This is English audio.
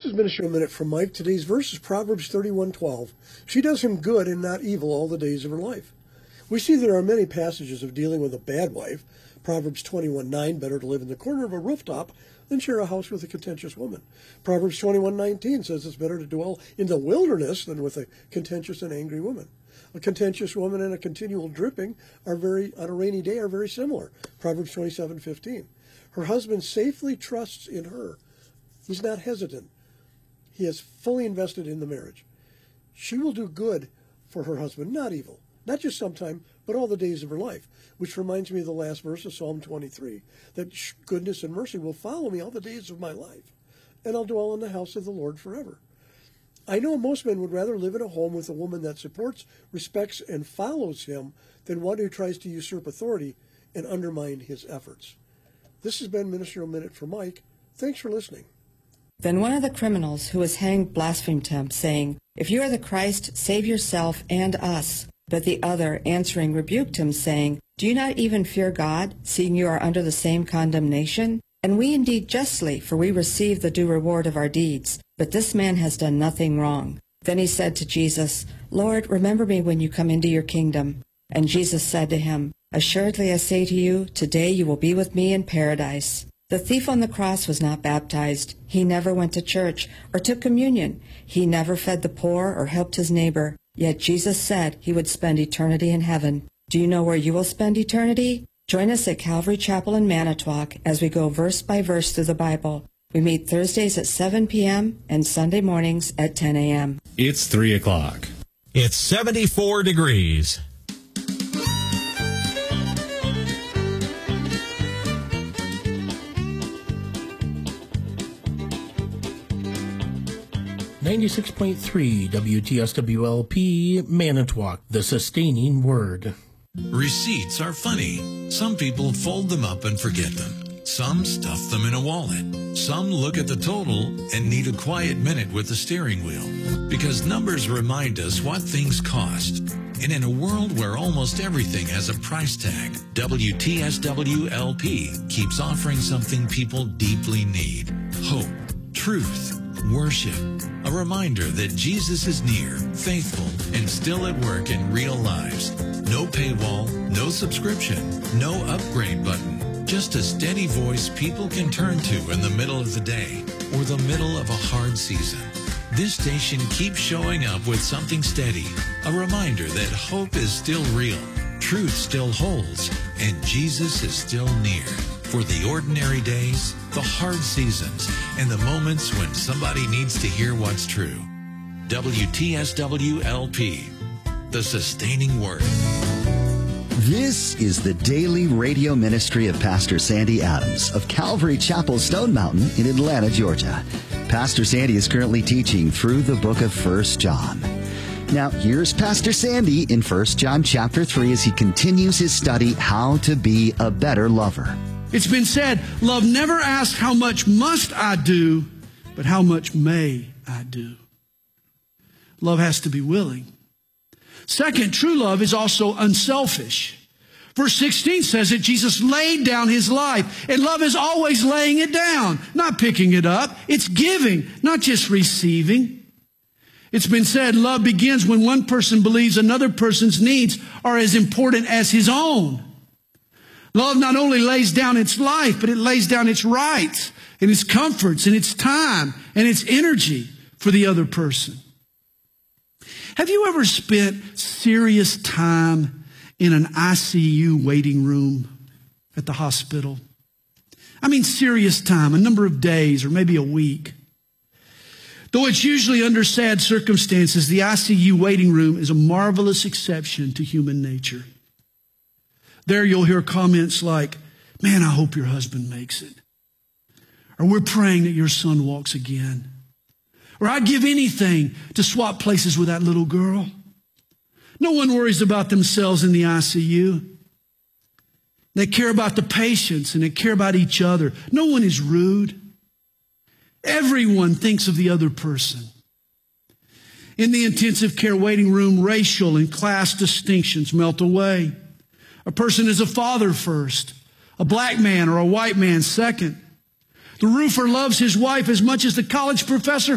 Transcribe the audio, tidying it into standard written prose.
is Ministry a Minute from Mike. Today's verse is Proverbs 31:12. She does him good and not evil all the days of her life. We see there are many passages of dealing with a bad wife. Proverbs 21:9, better to live in the corner of a rooftop than share a house with a contentious woman. Proverbs 21:19 says it's better to dwell in the wilderness than with a contentious and angry woman. A contentious woman and a continual dripping on a rainy day are very similar. Proverbs 27:15. Her husband safely trusts in her. He's not hesitant. He is fully invested in the marriage. She will do good for her husband, not evil. Not just sometime, but all the days of her life. Which reminds me of the last verse of Psalm 23, that goodness and mercy will follow me all the days of my life, and I'll dwell in the house of the Lord forever. I know most men would rather live in a home with a woman that supports, respects, and follows him than one who tries to usurp authority and undermine his efforts. This has been Ministerial Minute for Mike. Thanks for listening. Then one of the criminals who was hanged blasphemed him, saying, "If you are the Christ, save yourself and us." But the other, answering, rebuked him, saying, "Do you not even fear God, seeing you are under the same condemnation? And we indeed justly, for we receive the due reward of our deeds. But this man has done nothing wrong." Then he said to Jesus, "Lord, remember me when you come into your kingdom." And Jesus said to him, "Assuredly I say to you, today you will be with me in paradise." The thief on the cross was not baptized. He never went to church or took communion. He never fed the poor or helped his neighbor. Yet Jesus said he would spend eternity in heaven. Do you know where you will spend eternity? Join us at Calvary Chapel in Manitowoc as we go verse by verse through the Bible. We meet Thursdays at 7 p.m. and Sunday mornings at 10 a.m. It's 3 o'clock. It's 74 degrees. .3 WTSWLP Manitowoc, the sustaining word. Receipts are funny. Some people fold them up and forget them. Some stuff them in a wallet. Some look at the total and need a quiet minute with the steering wheel. Because numbers remind us what things cost. And in a world where almost everything has a price tag, WTSWLP keeps offering something people deeply need. Hope, truth, worship. A reminder that Jesus is near, faithful, and still at work in real lives. No paywall, no subscription, no upgrade button. Just a steady voice people can turn to in the middle of the day or the middle of a hard season. This station keeps showing up with something steady. A reminder that hope is still real, truth still holds, and Jesus is still near. For the ordinary days, the hard seasons, and the moments when somebody needs to hear what's true. WTSWLP, the sustaining word. This is the daily radio ministry of Pastor Sandy Adams of Calvary Chapel, Stone Mountain in Atlanta, Georgia. Pastor Sandy is currently teaching through the book of 1 John. Now, here's Pastor Sandy in 1 John chapter 3 as he continues his study, How to Be a Better Lover. It's been said, love never asks how much must I do, but how much may I do. Love has to be willing. Second, true love is also unselfish. Verse 16 says that Jesus laid down his life, and love is always laying it down, not picking it up. It's giving, not just receiving. It's been said, love begins when one person believes another person's needs are as important as his own. Love not only lays down its life, but it lays down its rights and its comforts and its time and its energy for the other person. Have you ever spent serious time in an ICU waiting room at the hospital? I mean serious time, a number of days or maybe a week. Though it's usually under sad circumstances, the ICU waiting room is a marvelous exception to human nature. There you'll hear comments like, "Man, I hope your husband makes it." Or, "We're praying that your son walks again." Or, "I'd give anything to swap places with that little girl." No one worries about themselves in the ICU. They care about the patients and they care about each other. No one is rude. Everyone thinks of the other person. In the intensive care waiting room, racial and class distinctions melt away. A person is a father first, a black man or a white man second. The roofer loves his wife as much as the college professor